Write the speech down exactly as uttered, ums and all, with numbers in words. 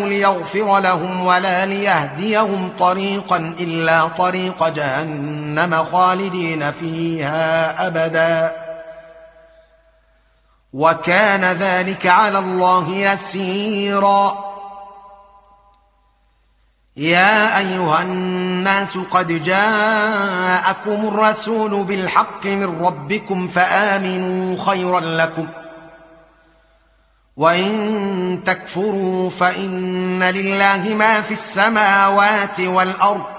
الله ليغفر لهم ولا ليهديهم طريقا إلا طريق جهنم خالدين فيها أبدا، وكان ذلك على الله يسيرا. يا أيها الناس قد جاءكم الرسول بالحق من ربكم فآمنوا خيرا لكم، وإن تكفروا فإن لله ما في السماوات والأرض،